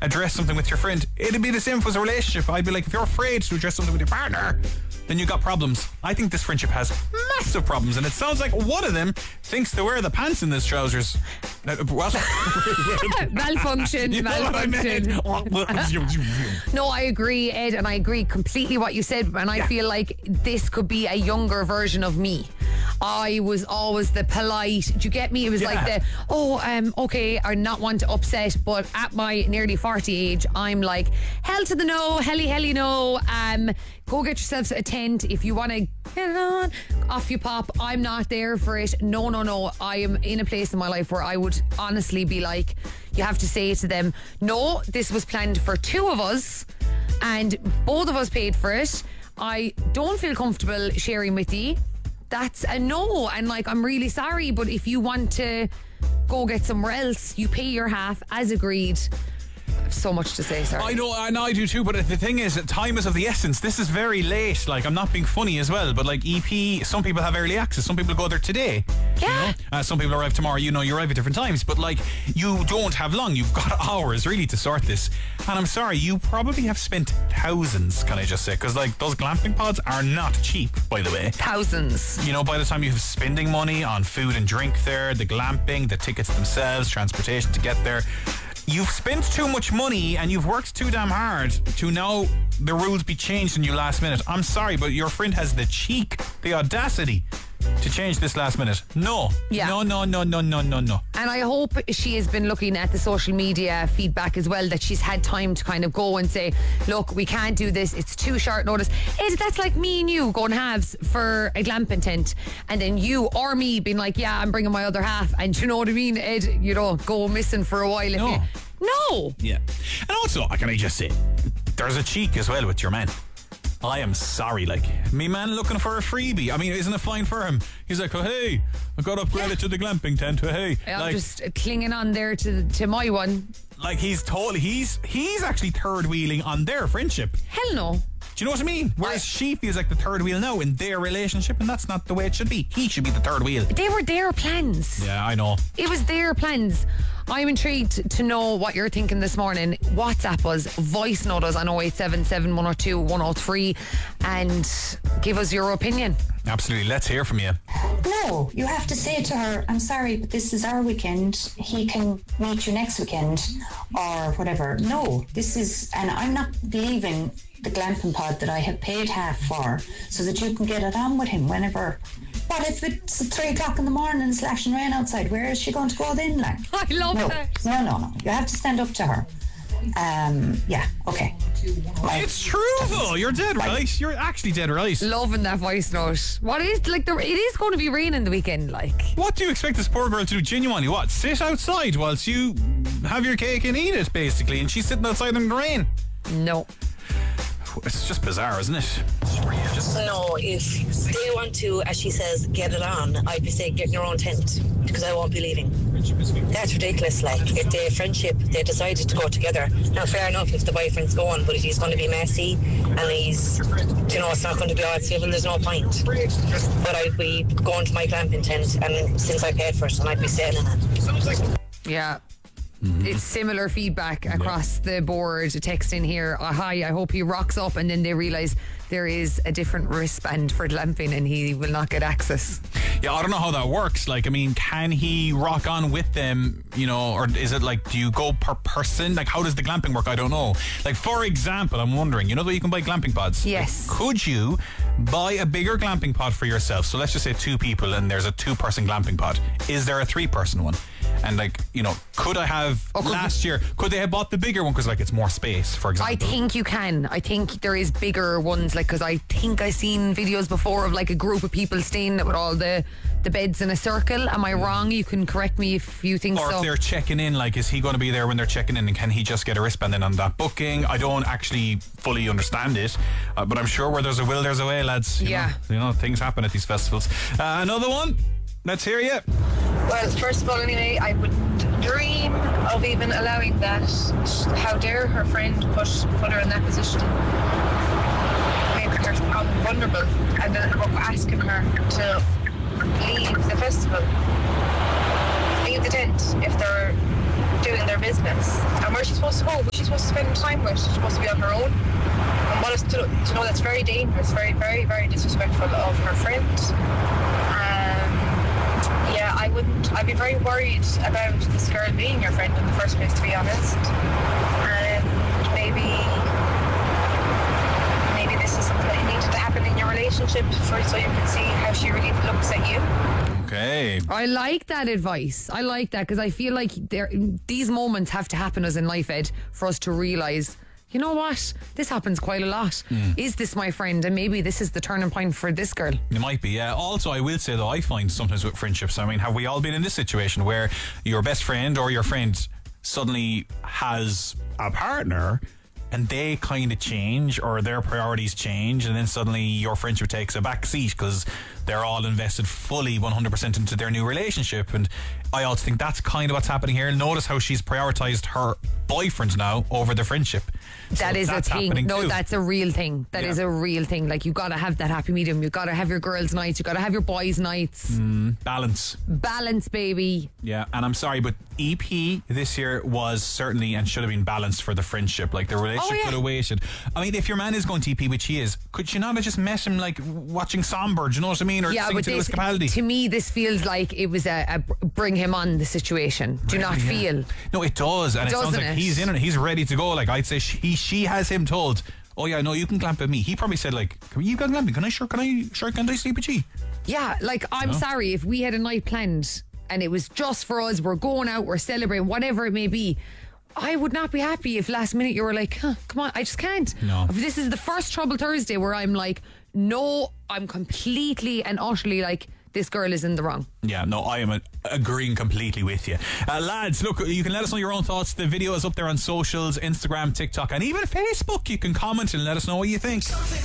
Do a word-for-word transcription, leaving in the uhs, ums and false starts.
address something with your friend. It'd be the same if it was a relationship. I'd be like, if you're afraid to address something with your partner, then you got problems. I think this friendship has massive problems, and it sounds like one of them thinks to wear the pants in his trousers. Uh, What? Malfunction, You know what I malfunction. meant? No, I agree, Ed, and I agree completely what you said. And I Yeah. feel like this could be a younger version of me. I was always the polite. Do you get me? It was Yeah. like the, oh, um, okay, I not want to upset, but at my nearly forty age, I'm like, hell to the no, helly helly no. Um, go get yourselves a tent if you want to get it on. Off you pop. I'm not there for it. No, no, no. I am in a place in my life where I would honestly be like, you have to say to them, no, this was planned for two of us, and both of us paid for it. I don't feel comfortable sharing with you. That's a no. And like, I'm really sorry, but if you want to go get somewhere else, you pay your half as agreed. I have so much to say, sorry. I know, and I do too, but the thing is, time is of the essence. This is very late. Like, I'm not being funny as well, but like E P, some people have early access. Some people go there today. Yeah. You know? Uh, some people arrive tomorrow. You know, you arrive at different times, but like, you don't have long. You've got hours really to sort this. And I'm sorry, you probably have spent thousands, can I just say? Because like, those glamping pods are not cheap, by the way. Thousands. You know, by the time you have spending money on food and drink there, the glamping, the tickets themselves, transportation to get there, you've spent too much money and you've worked too damn hard to now the rules be changed in you last minute. I'm sorry, but your friend has the cheek, the audacity to change this last minute. No. Yeah. No, no, no, no, no, no, no. And I hope she has been looking at the social media feedback as well, that she's had time to kind of go and say, look, we can't do this, it's too short notice. Ed, that's like me and you going halves for a glamping tent, and then you or me being like, yeah, I'm bringing my other half, and you know what I mean, Ed, you know, go missing for a while. If No. you, no. Yeah. And also, can I just say, there's a cheek as well with your man. I am sorry, like, me man looking for a freebie. I mean, isn't it fine for him? He's like, oh, hey, I got upgraded Yeah. to the glamping tent. Oh, hey. I'm like, just clinging on there to to my one. like, he's totally, he's, he's actually third wheeling on their friendship. Hell no. Do you know what I mean? Whereas she feels like the third wheel now in their relationship, and that's not the way it should be. He should be the third wheel. They were their plans. Yeah, I know. It was their plans. I'm intrigued to know what you're thinking this morning. WhatsApp us, voice note us on oh eight seven seven, one oh two, one oh three, and give us your opinion. Absolutely. Let's hear from you. No, you have to say to her, I'm sorry, but this is our weekend. He can meet you next weekend or whatever. No, this is, and I'm not leaving the glamping pod that I have paid half for so that you can get it on with him whenever. What if it's three o'clock in the morning and slashing rain outside? Where is she going to go then, like? I love no, that. No, no, no. You have to stand up to her. Um, yeah, okay. Right. It's true, though. You're dead right. You're actually dead right. Loving that voice note. What is, like, the, it is going to be raining the weekend, like. What do you expect this poor girl to do genuinely? What? Sit outside whilst you have your cake and eat it, basically, and she's sitting outside in the rain? No. It's just bizarre, isn't it? No, if they want to, as she says, get it on, I'd be saying get your own tent, because I won't be leaving. That's ridiculous. Like, if they have friendship, they decided to go together. Now, fair enough if the boyfriend's going, but if he's going to be messy and he's, you know, it's not going to be all civil, there's no point. But I'd be going to my glamping tent, and since I paid for it, and I'd be staying in it. Yeah. Mm-hmm. It's similar feedback across yeah. the board. A text in here, oh, hi, I hope he rocks up, and then they realise there is a different wristband for glamping and he will not get access. Yeah, I don't know how that works. Like, I mean, can he rock on with them, you know, or is it like, do you go per person? Like, how does the glamping work? I don't know. Like, for example, I'm wondering, you know that you can buy glamping pods? Yes. Like, could you buy a bigger glamping pod for yourself? So let's just say two people and there's a two-person glamping pod. Is there a three-person one? And like, you know, could I have okay. last year, could they have bought the bigger one because like it's more space, for example? I think you can. I think there is bigger ones, like, because I think I've seen videos before of like a group of people staying with all the, the beds in a circle. Am I wrong? You can correct me if you think or so. Or if they're checking in, like, is he going to be there when they're checking in, and can he just get a wristband in on that booking? I don't actually fully understand it, uh, but I'm sure where there's a will, there's a way, lads. You yeah. know, you know, things happen at these festivals. Uh, another one. Let's hear you. Well, first of all, anyway, I would dream of even allowing that. How dare her friend put put her in that position, making her vulnerable, and then asking her to leave the festival, leave the tent if they're doing their business. And where's she supposed to go? Who's she supposed to spend time with? She's supposed to be on her own. And what is to, to know that's very dangerous, very, very, very disrespectful of her friend. Um, yeah, I wouldn't, I'd be very worried about this girl being your friend in the first place, to be honest. And maybe, maybe this is something that needed to happen in your relationship for, so you can see how she really looks at you. Okay. I like that advice. I like that because I feel like there, these moments have to happen as in life, Ed, for us to realise, you know what? This happens quite a lot. Mm. Is this my friend? And maybe this is the turning point for this girl. It might be, yeah. Also, I will say, though, I find sometimes with friendships, I mean, have we all been in this situation where your best friend or your friend suddenly has a partner and they kind of change or their priorities change and then suddenly your friendship takes a back seat because they're all invested fully one hundred percent into their new relationship? And I also think that's kind of what's happening here. Notice how she's prioritised her boyfriend now over the friendship. That so is a thing. No, too. that's a real thing. That yeah. is a real thing. Like, you got to have that happy medium. You got to have your girls' nights. You got to have your boys' nights. Mm, balance. Balance, baby. Yeah, and I'm sorry, but E P this year was certainly and should have been balanced for the friendship. Like, the relationship oh, yeah. could have waited. I mean, if your man is going to E P, which he is, could you not have just met him like watching Somber? Do you know what I mean? Or yeah, singing but to this, Capaldi? To me, this feels like it was a, a bring him on the situation. Do you Really, not yeah. feel? No, it does, and it Doesn't sounds like it? he's in it. He's ready to go. Like, I'd say she she has him told, oh yeah, no, you can glamp at me. He probably said like, you can glamp me. Can I sure? Can I sure? Can I sleep with you? Yeah, like, I'm No. sorry if we had a night planned and it was just for us. We're going out. We're celebrating, whatever it may be. I would not be happy if last minute you were like, huh, come on, I just can't. No. If this is the first Trouble Thursday where I'm like, no, I'm completely and utterly like, this girl is in the wrong. Yeah, no, I am a, agreeing completely with you. Uh, lads, look, you can let us know your own thoughts. The video is up there on socials, Instagram, TikTok, and even Facebook. You can comment and let us know what you think.